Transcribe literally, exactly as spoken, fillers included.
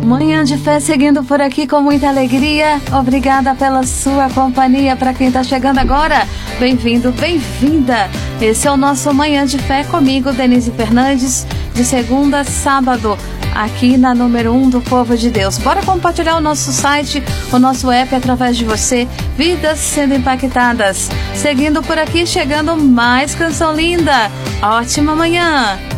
Manhã de Fé seguindo por aqui com muita alegria. Obrigada pela sua companhia. Para quem está chegando agora, bem-vindo, bem-vinda. Esse é o nosso Manhã de Fé comigo, Denise Fernandes, de segunda a sábado, aqui na número um do Povo de Deus. Bora compartilhar o nosso site, o nosso app através de você. Vidas sendo impactadas. Seguindo por aqui, chegando mais canção linda. Ótima manhã!